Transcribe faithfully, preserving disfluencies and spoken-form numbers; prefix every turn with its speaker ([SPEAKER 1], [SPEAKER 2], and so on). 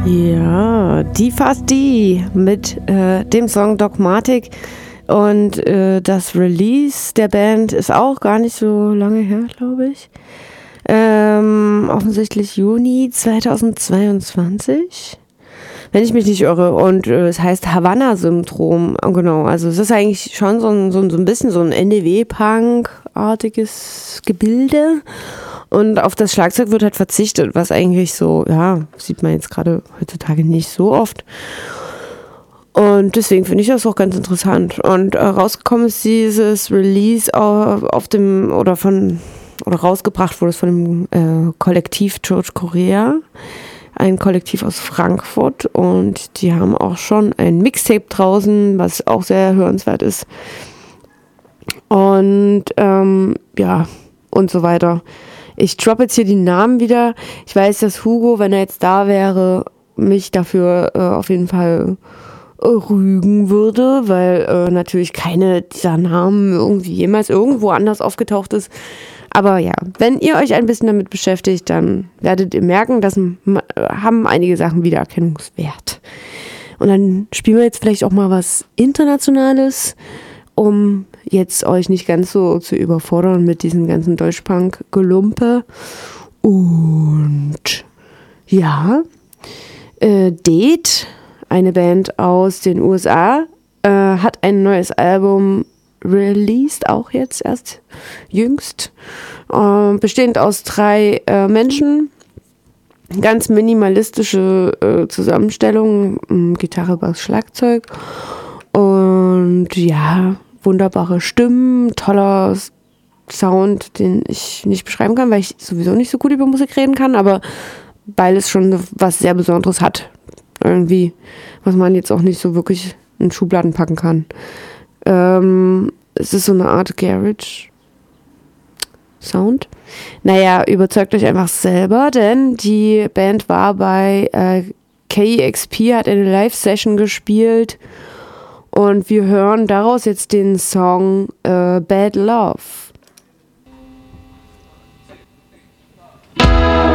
[SPEAKER 1] Ja, die Fast die mit äh, dem Song Dogmatic und äh, das Release der Band ist auch gar nicht so lange her, glaube ich. Ähm, offensichtlich Juni zweitausendzweiundzwanzig, wenn ich mich nicht irre. Und äh, es heißt Havanna-Syndrom. Genau, also es ist eigentlich schon so ein, so ein, so ein bisschen so ein N D W-Punk-artiges Gebilde. Und auf das Schlagzeug wird halt verzichtet, was eigentlich so, ja, sieht man jetzt gerade heutzutage nicht so oft. Und deswegen finde ich das auch ganz interessant. Und äh, rausgekommen ist dieses Release auf, auf dem, oder von, oder rausgebracht wurde es von dem äh, Kollektiv Church Korea. Ein Kollektiv aus Frankfurt. Und die haben auch schon ein Mixtape draußen, was auch sehr hörenswert ist. Und, ähm, ja, und so weiter. Ich droppe jetzt hier die Namen wieder. Ich weiß, dass Hugo, wenn er jetzt da wäre, mich dafür äh, auf jeden Fall äh, rügen würde, weil äh, natürlich keine dieser Namen irgendwie jemals irgendwo anders aufgetaucht ist. Aber ja, wenn ihr euch ein bisschen damit beschäftigt, dann werdet ihr merken, dass m- haben einige Sachen Wiedererkennungswert. Und dann spielen wir jetzt vielleicht auch mal was Internationales, um jetzt euch nicht ganz so zu überfordern mit diesem ganzen Deutschpunk-Gelumpe. Und ja, äh, Date, eine Band aus den U S A, äh, hat ein neues Album released, auch jetzt erst jüngst, äh, bestehend aus drei äh, Menschen. Ganz minimalistische äh, Zusammenstellung, äh, Gitarre, Bass, Schlagzeug. Und ja, wunderbare Stimmen, toller Sound, den ich nicht beschreiben kann, weil ich sowieso nicht so gut über Musik reden kann, aber weil es schon was sehr Besonderes hat. Irgendwie, was man jetzt auch nicht so wirklich in Schubladen packen kann. Ähm, es ist so eine Art Garage Sound. Naja, überzeugt euch einfach selber, denn die Band war bei äh, K E X P, hat eine Live-Session gespielt. Und wir hören daraus jetzt den Song äh, Bad Love.